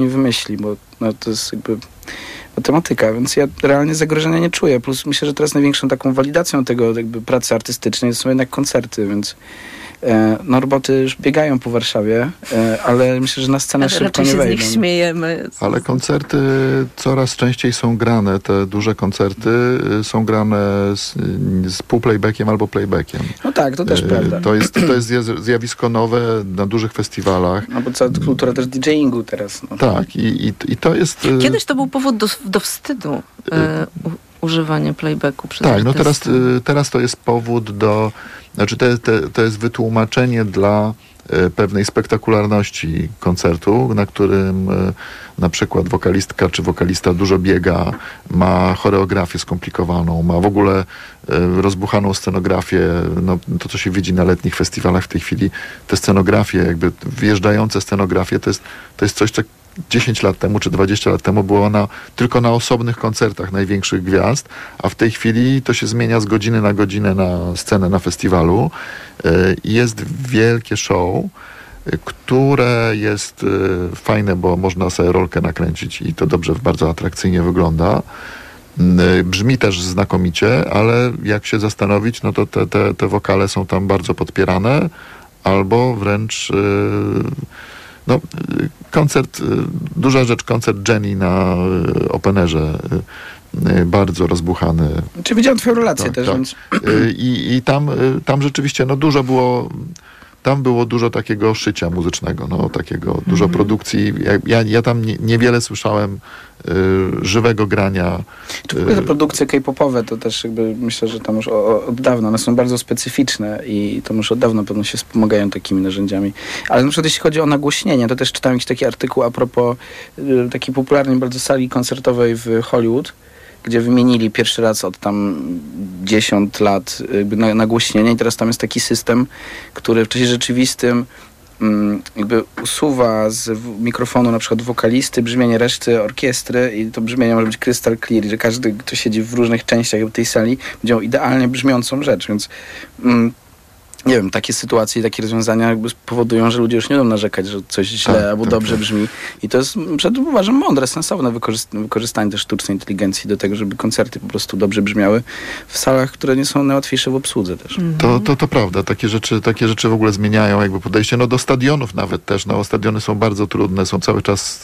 nie wymyśli, bo no, to jest jakby matematyka, więc ja realnie zagrożenia nie czuję. Plus myślę, że teraz największą taką walidacją tego jakby pracy artystycznej są jednak koncerty, więc no roboty już biegają po Warszawie, ale myślę, że na scenę szybko nie wejdą. Raczej się z nich śmiejemy. Ale koncerty coraz częściej są grane, te duże koncerty są grane z półplaybackiem albo playbackiem. No tak, to też prawda. To jest zjawisko nowe na dużych festiwalach. No bo cała kultura też DJingu teraz. No. Tak, i to jest... Kiedyś to był powód do wstydu. Używanie playbacku przez tak, no artystów. teraz to jest powód do... Znaczy to jest wytłumaczenie dla pewnej spektakularności koncertu, na którym na przykład wokalistka czy wokalista dużo biega, ma choreografię skomplikowaną, ma w ogóle rozbuchaną scenografię. No, to, co się widzi na letnich festiwalach w tej chwili, te scenografie, jakby wjeżdżające scenografie, to jest coś, co 10 lat temu czy 20 lat temu było tylko na osobnych koncertach największych gwiazd, a w tej chwili to się zmienia z godziny na godzinę na scenę na festiwalu. Jest wielkie show, które jest fajne, bo można sobie rolkę nakręcić i to dobrze, bardzo atrakcyjnie wygląda. Brzmi też znakomicie, ale jak się zastanowić, no to te wokale są tam bardzo podpierane, albo wręcz no, koncert, duża rzecz, koncert Jenny na Openerze, bardzo rozbuchany. Czy widziałem twoją relację tak, też, tak. Więc... I tam rzeczywiście no, tam było dużo takiego szycia muzycznego, no, takiego dużo produkcji. Ja tam niewiele słyszałem żywego grania. Czy w ogóle te produkcje K-popowe to też jakby myślę, że tam już od dawna, one są bardzo specyficzne i to już od dawna pewno się wspomagają takimi narzędziami. Ale na przykład jeśli chodzi o nagłośnienie, to też czytałem jakiś taki artykuł a propos takiej popularnej bardzo sali koncertowej w Hollywood, gdzie wymienili pierwszy raz od tam 10 lat nagłośnienie i teraz tam jest taki system, który w czasie rzeczywistym jakby usuwa z mikrofonu na przykład wokalisty brzmienie reszty orkiestry i to brzmienie może być crystal clear, że każdy, kto siedzi w różnych częściach tej sali, będzie miał idealnie brzmiącą rzecz, więc nie wiem, takie sytuacje i takie rozwiązania jakby powodują, że ludzie już nie będą narzekać, że coś źle albo dobrze brzmi. I to jest, uważam, mądre, sensowne wykorzystanie też sztucznej inteligencji do tego, żeby koncerty po prostu dobrze brzmiały w salach, które nie są najłatwiejsze w obsłudze też. To prawda. Takie rzeczy w ogóle zmieniają jakby podejście. No do stadionów nawet też. No stadiony są bardzo trudne, są cały czas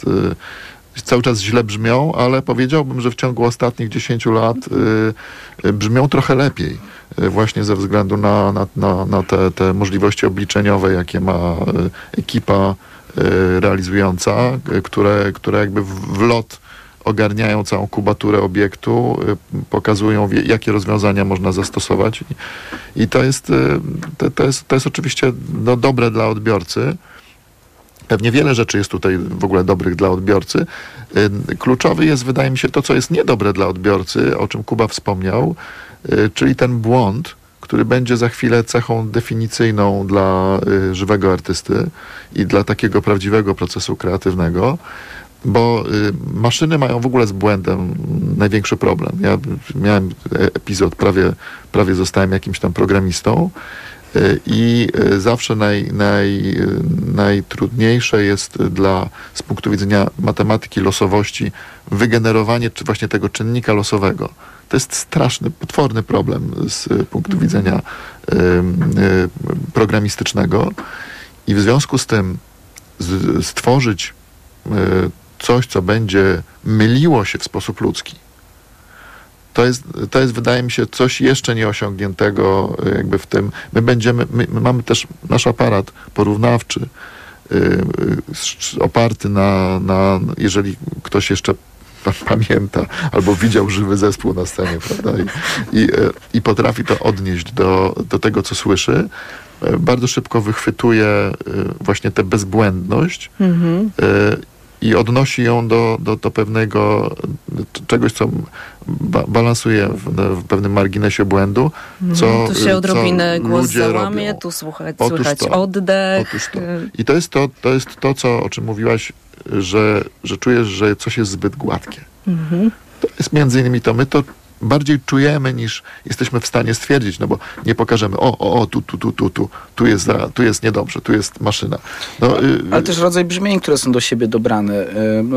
źle brzmią, ale powiedziałbym, że w ciągu ostatnich 10 lat brzmią trochę lepiej. Właśnie ze względu na te możliwości obliczeniowe, jakie ma ekipa realizująca, które jakby w lot ogarniają całą kubaturę obiektu, pokazują, jakie rozwiązania można zastosować. I to jest oczywiście no, dobre dla odbiorcy. Pewnie wiele rzeczy jest tutaj w ogóle dobrych dla odbiorcy. Kluczowy jest, wydaje mi się, to, co jest niedobre dla odbiorcy, o czym Kuba wspomniał, czyli ten błąd, który będzie za chwilę cechą definicyjną dla żywego artysty i dla takiego prawdziwego procesu kreatywnego, bo maszyny mają w ogóle z błędem największy problem. Ja miałem epizod, prawie zostałem jakimś tam programistą i zawsze najtrudniejsze jest z punktu widzenia matematyki losowości wygenerowanie czy właśnie tego czynnika losowego. To jest straszny, potworny problem z punktu widzenia programistycznego i w związku z tym stworzyć coś, co będzie myliło się w sposób ludzki. To jest, wydaje mi się, coś jeszcze nieosiągniętego jakby w tym. My mamy też nasz aparat porównawczy oparty na jeżeli ktoś jeszcze pamięta albo widział żywy zespół na scenie, prawda? I potrafi to odnieść do tego, co słyszy. Bardzo szybko wychwytuje właśnie tę bezbłędność i odnosi ją do pewnego czegoś, co balansuje w pewnym marginesie błędu. Tu się odrobinę głos załamie, tu słychać oddech. Otóż to. I to jest to, o czym mówiłaś, że czujesz, że coś jest zbyt gładkie. To jest między innymi to. My to bardziej czujemy, niż jesteśmy w stanie stwierdzić, no bo nie pokażemy, tu jest niedobrze, tu jest maszyna. Ale też rodzaj brzmień, które są do siebie dobrane.